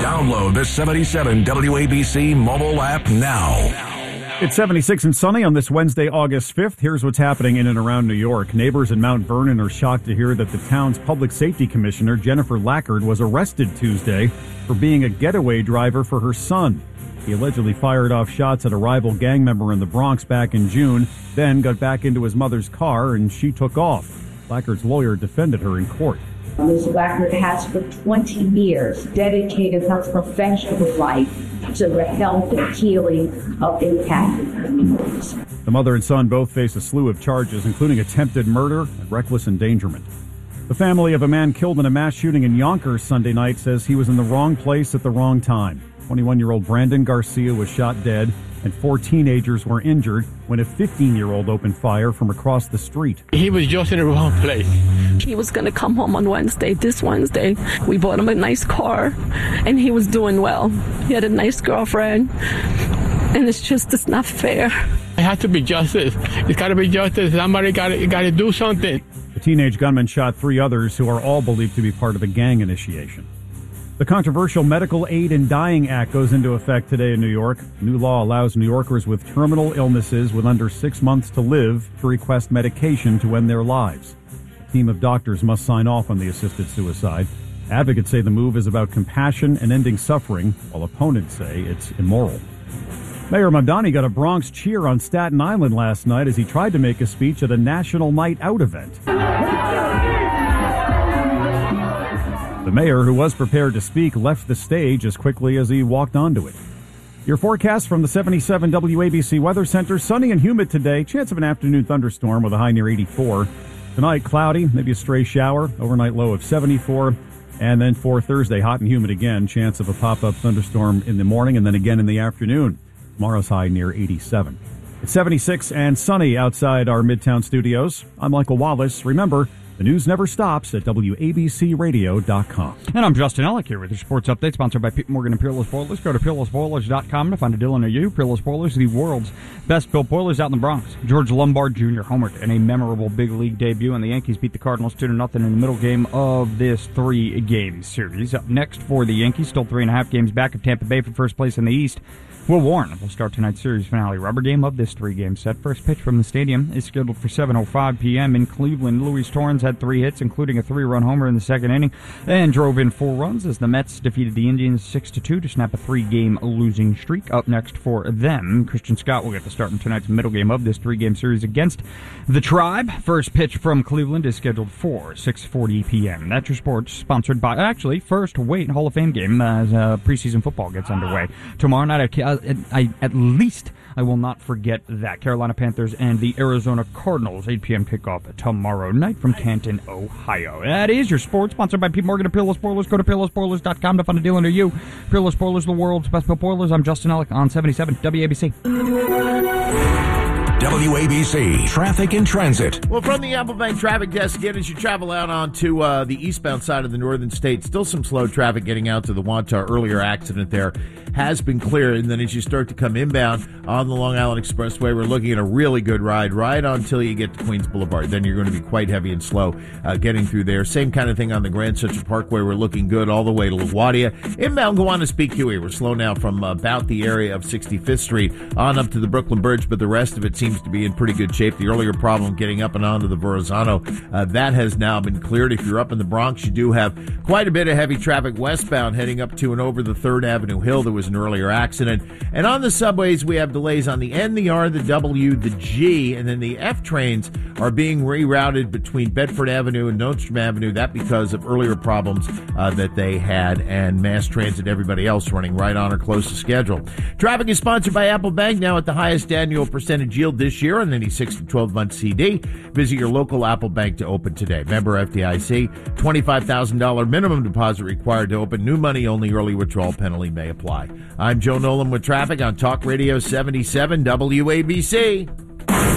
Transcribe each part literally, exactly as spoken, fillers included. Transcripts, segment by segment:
Download the seventy-seven W A B C mobile app now. It's seventy-six and sunny on this Wednesday, August fifth. Here's what's happening in and around New York. Neighbors in Mount Vernon are shocked to hear that the town's public safety commissioner, Jennifer Lackard, was arrested Tuesday for being a getaway driver for her son. He allegedly fired off shots at a rival gang member in the Bronx back in June, then got back into his mother's car and she took off. Lackard's lawyer defended her in court. Miz Lackard has for twenty years dedicated her professional life to the health and healing of impacted communities. The mother and son both face a slew of charges, including attempted murder and reckless endangerment. The family of a man killed in a mass shooting in Yonkers Sunday night says he was in the wrong place at the wrong time. twenty-one-year-old Brandon Garcia was shot dead, and four teenagers were injured when a fifteen-year-old opened fire from across the street. He was just in the wrong place. He was going to come home on Wednesday, this Wednesday. We bought him a nice car, and he was doing well. He had a nice girlfriend, and it's just, it's not fair. It has to be justice. It's got to be justice. Somebody got to, got to do something. The teenage gunman shot three others who are all believed to be part of a gang initiation. The controversial Medical Aid in Dying Act goes into effect today in New York. New law allows New Yorkers with terminal illnesses with under six months to live to request medication to end their lives. A team of doctors must sign off on the assisted suicide. Advocates say the move is about compassion and ending suffering, while opponents say it's immoral. Mayor Mamdani got a Bronx cheer on Staten Island last night as he tried to make a speech at a National Night Out event. The mayor, who was prepared to speak, left the stage as quickly as he walked onto it. Your forecast from the seventy-seven W A B C Weather Center. Sunny and humid today. Chance of an afternoon thunderstorm with a high near eighty-four. Tonight, cloudy, maybe a stray shower. Overnight low of seventy-four. And then for Thursday, hot and humid again. Chance of a pop-up thunderstorm in the morning and then again in the afternoon. Tomorrow's high near eighty-seven. It's seventy-six and sunny outside our Midtown studios. I'm Michael Wallace. Remember, the news never stops at W A B C radio dot com. And I'm Justin Ellick here with your sports update, sponsored by Pete Morgan and Peerless Boilers. Go to peerless boilers dot com to find a dealer near you. Peerless Boilers, the world's best-built boilers out in the Bronx. George Lombard Junior homered in a memorable big league debut, and the Yankees beat the Cardinals two to nothing in the middle game of this three-game series. Up next for the Yankees, still three and a half games back of Tampa Bay for first place in the East. Will Warren will start tonight's series finale. Rubber game of this three-game set. First pitch from the stadium is scheduled for seven oh five p.m. in Cleveland. Luis Torrens had three hits, including a three-run homer in the second inning, and drove in four runs as the Mets defeated the Indians six to two to snap a three-game losing streak. Up next for them, Christian Scott will get the start in tonight's middle game of this three-game series against the Tribe. First pitch from Cleveland is scheduled for six forty p.m. That's your sports, sponsored by, actually, first Wait Hall of Fame game as uh, preseason football gets underway. Tomorrow night, at, I, at least I will not forget that. Carolina Panthers and the Arizona Cardinals, eight p.m. kickoff tomorrow night from Canton, Ohio. That is your sports, sponsored by Pete Morgan and Peerless Boilers. Go to peerless boilers dot com to find a deal under you. Peerless Boilers, the world's best built boilers. I'm Justin Ellick on seventy-seven W A B C. W A B C Traffic and Transit. Well, from the Apple Bank traffic desk, again, as you travel out onto uh, the eastbound side of the northern state, still some slow traffic getting out to the Wantagh. Earlier accident there has been cleared. And then as you start to come inbound on the Long Island Expressway, we're looking at a really good ride right until you get to Queens Boulevard. Then you're going to be quite heavy and slow uh, getting through there. Same kind of thing on the Grand Central Parkway. We're looking good all the way to LaGuardia. Inbound Gowanus P Q E. We're slow now from about the area of sixty-fifth Street on up to the Brooklyn Bridge, but the rest of it seems to be in pretty good shape. The earlier problem getting up and onto the Verrazano, uh, that has now been cleared. If you're up in the Bronx, you do have quite a bit of heavy traffic westbound heading up to and over the third Avenue Hill. There was an earlier accident. And on the subways, we have delays on the N, the R, the W, the G, and then the F trains are being rerouted between Bedford Avenue and Nordstrom Avenue. That because of earlier problems uh, that they had, and mass transit, everybody else running right on or close to schedule. Traffic is sponsored by Apple Bank, now at the highest annual percentage yield this year on any six to twelve month C D. Visit your local Apple Bank to open today. Member F D I C, twenty-five thousand dollars minimum deposit required to open. New money only. Early withdrawal penalty may apply. I'm Joe Nolan with traffic on Talk Radio seventy-seven W A B C.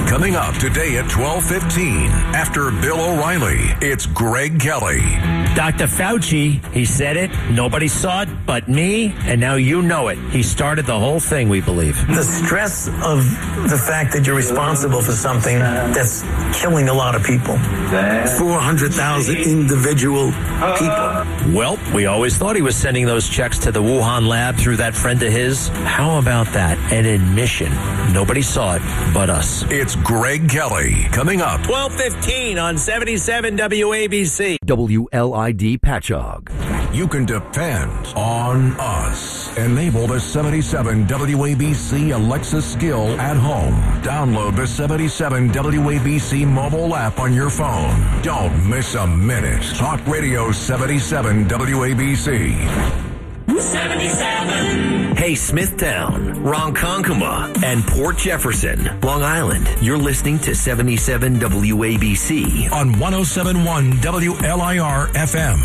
Coming up today at twelve fifteen, after Bill O'Reilly, it's Greg Kelly. Doctor Fauci, he said it. Nobody saw it but me, and now you know it. He started the whole thing, we believe. The stress of the fact that you're responsible for something that's killing a lot of people. four hundred thousand individual people. Well, we always thought he was sending those checks to the Wuhan lab through that friend of his. How about that? An admission. Nobody saw it but us. It's Greg Kelly. Coming up. twelve fifteen on seventy-seven W A B C. W L I D Patchogue. You can depend on us. Enable the seventy-seven W A B C Alexa skill at home. Download the seventy-seven W A B C mobile app on your phone. Don't miss a minute. Talk Radio seventy-seven W A B C. seventy-seven. Hey, Smithtown, Ronkonkoma, and Port Jefferson, Long Island. You're listening to seventy-seven W A B C on one oh seven point one W L I R F M.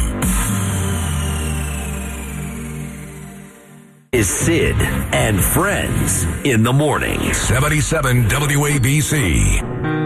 Is Sid and Friends in the morning. seventy-seven W A B C.